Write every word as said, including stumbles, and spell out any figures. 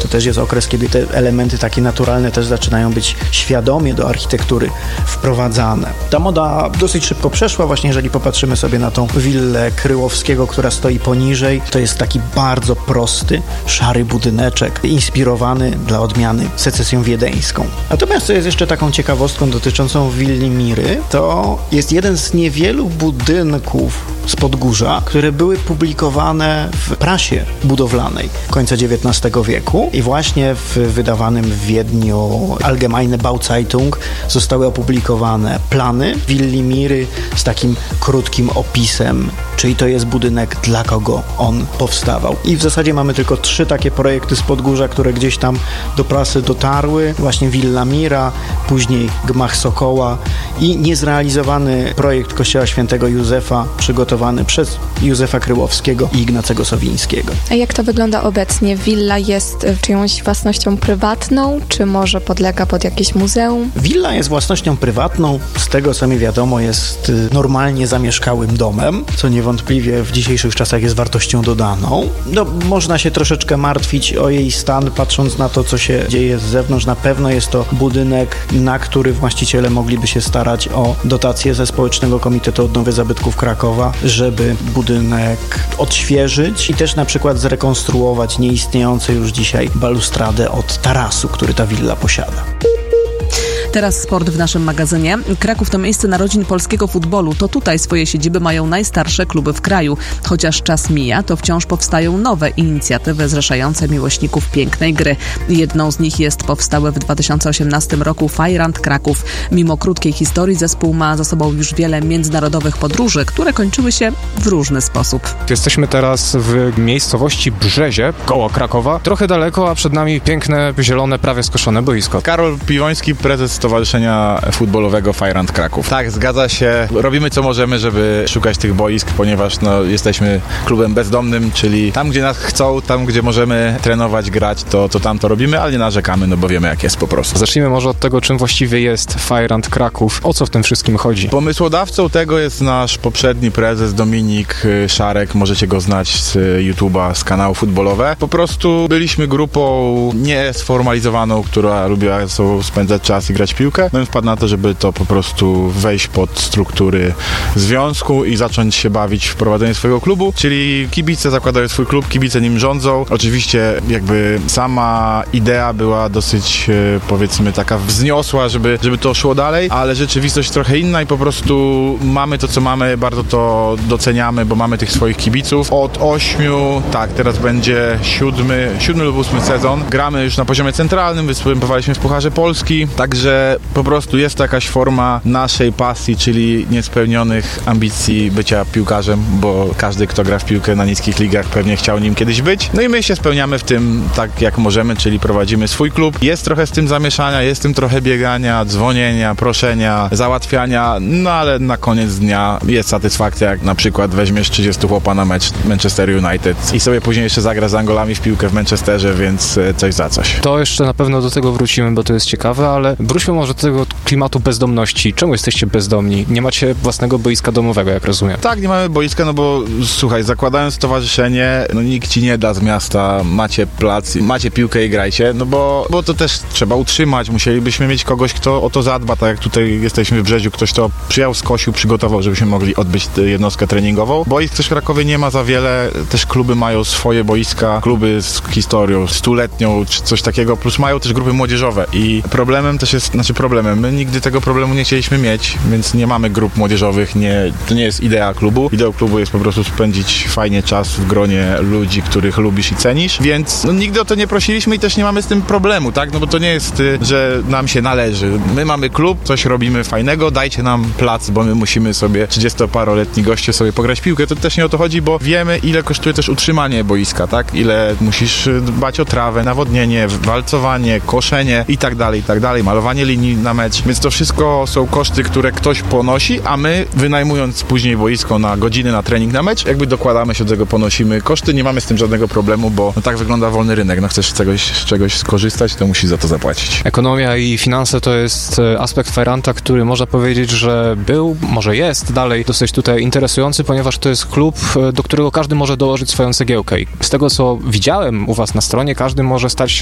To też jest okres, kiedy te elementy takie naturalne też zaczynają być świadomie do architektury wprowadzane. Ta moda dosyć szybko przeszła, właśnie jeżeli popatrzymy sobie na tą willę Kryłowskiego, która stoi poniżej, to jest taki bardzo prosty, szary budyneczek, inspirowany dla odmiany secesją wiedeńską. Natomiast co jest jeszcze taką ciekawostką dotyczącą willi Miry, to jest jeden z niewielu budynków z Podgórza, które były publikowane w prasie budowlanej końca dziewiętnastego wieku i właśnie w wydawanym w Wiedniu Allgemeine Bauzeitung zostały opublikowane plany willi Miry z takim krótkim opisem, czyli to jest budynek, dla kogo on powstawał. I w zasadzie mamy tylko trzy takie projekty z Podgórza, które gdzieś tam do prasy dotarły. Właśnie Willa Mira, później Gmach Sokoła i niezrealizowany projekt Kościoła Świętego Józefa przygotowany przez Józefa Kryłowskiego i Ignacego Sowińskiego. A jak to wygląda obecnie? Willa jest czyjąś własnością prywatną, czy może podlega pod jakieś muzeum? Willa jest własnością prywatną, z tego co mi wiadomo jest normalnie zamieszkałym domem, co niewątpliwie w dzisiejszych czasach jest wartością dodaną. No, można się troszeczkę martwić o jej stan, patrząc na to, co się dzieje z zewnątrz. Na pewno jest to budynek, na który właściciele mogliby się starać o dotacje ze Społecznego Komitetu Odnowy Zabytków Krakowa, żeby budynek odświeżyć i też na przykład zrekonstruować nieistniejące już dzisiaj balustradę od tarasu, który ta willa posiada. Teraz sport w naszym magazynie. Kraków to miejsce narodzin polskiego futbolu. To tutaj swoje siedziby mają najstarsze kluby w kraju. Chociaż czas mija, to wciąż powstają nowe inicjatywy zrzeszające miłośników pięknej gry. Jedną z nich jest powstały w dwa tysiące osiemnastym roku Fajrant Kraków. Mimo krótkiej historii zespół ma za sobą już wiele międzynarodowych podróży, które kończyły się w różny sposób. Jesteśmy teraz w miejscowości Brzezie, koło Krakowa. Trochę daleko, a przed nami piękne, zielone, prawie skoszone boisko. Karol Piwoński, prezes Stowarzyszenia Futbolowego Fajrant Kraków. Tak, zgadza się. Robimy co możemy, żeby szukać tych boisk, ponieważ no, jesteśmy klubem bezdomnym, czyli tam, gdzie nas chcą, tam, gdzie możemy trenować, grać, to, to tam to robimy, ale nie narzekamy, no bo wiemy, jak jest po prostu. Zacznijmy może od tego, czym właściwie jest Fajrant Kraków. O co w tym wszystkim chodzi? Pomysłodawcą tego jest nasz poprzedni prezes Dominik Szarek. Możecie go znać z YouTube'a, z kanału Futbolowe. Po prostu byliśmy grupą niesformalizowaną, która lubiła ze sobą spędzać czas i grać piłkę. No i wpadł na to, żeby to po prostu wejść pod struktury związku i zacząć się bawić w prowadzenie swojego klubu, czyli kibice zakładają swój klub, kibice nim rządzą. Oczywiście jakby sama idea była dosyć powiedzmy taka wzniosła, żeby, żeby to szło dalej, ale rzeczywistość trochę inna i po prostu mamy to, co mamy, bardzo to doceniamy, bo mamy tych swoich kibiców. Od ośmiu, tak, teraz będzie siódmy, siódmy lub ósmy sezon. Gramy już na poziomie centralnym, występowaliśmy w Pucharze Polski, także po prostu jest to jakaś forma naszej pasji, czyli niespełnionych ambicji bycia piłkarzem, bo każdy, kto gra w piłkę na niskich ligach, pewnie chciał nim kiedyś być. No i my się spełniamy w tym tak, jak możemy, czyli prowadzimy swój klub. Jest trochę z tym zamieszania, jest z tym trochę biegania, dzwonienia, proszenia, załatwiania, no ale na koniec dnia jest satysfakcja, jak na przykład weźmiesz trzydziestu chłopa na mecz Manchester United i sobie później jeszcze zagra z Angolami w piłkę w Manchesterze, więc coś za coś. To jeszcze na pewno do tego wrócimy, bo to jest ciekawe, ale wróćmy może do tego klimatu bezdomności. Czemu jesteście bezdomni? Nie macie własnego boiska domowego, jak rozumiem. Tak, nie mamy boiska, no bo słuchaj, zakładając stowarzyszenie, no nikt ci nie da z miasta, macie plac, macie piłkę i grajcie, no bo, bo to też trzeba utrzymać, musielibyśmy mieć kogoś, kto o to zadba, tak jak tutaj jesteśmy w Brzeziu, ktoś to przyjechał, skosił, przygotował, żebyśmy mogli odbyć jednostkę treningową. Boisk też w Krakowie nie ma za wiele, też kluby mają swoje boiska, kluby z historią stuletnią, czy coś takiego, plus mają też grupy młodzieżowe i problemem też jest, znaczy problemem, my nigdy tego problemu nie chcieliśmy mieć, więc nie mamy grup młodzieżowych, nie, to nie jest idea klubu. Ideą klubu jest po prostu spędzić fajnie czas w gronie ludzi, których lubisz i cenisz, więc no, nigdy o to nie prosiliśmy i też nie mamy z tym problemu, tak, no bo to nie jest, że nam się należy. My mamy klub, coś robimy fajnego, dajcie nam plac, bo my musimy sobie trzydziestoparoletni goście sobie pograć piłkę, to też nie o to chodzi, bo wiemy, ile kosztuje też utrzymanie boiska, tak, ile musisz dbać o trawę, nawodnienie, walcowanie, koszenie i tak dalej, i tak dalej, malowanie linii na mecz, więc to wszystko są koszty, które ktoś ponosi, a my wynajmując później boisko na godziny na trening, na mecz, jakby dokładamy się do tego, ponosimy koszty, nie mamy z tym żadnego problemu, bo no tak wygląda wolny rynek, no chcesz z czegoś, z czegoś skorzystać, to musisz za to zapłacić. Ekonomia i finanse to jest aspekt Fajranta, który można powiedzieć, że był, może jest dalej dosyć tutaj interesujący, ponieważ to jest klub, do którego każdy może dołożyć swoją cegiełkę i z tego, co widziałem u was na stronie, każdy może stać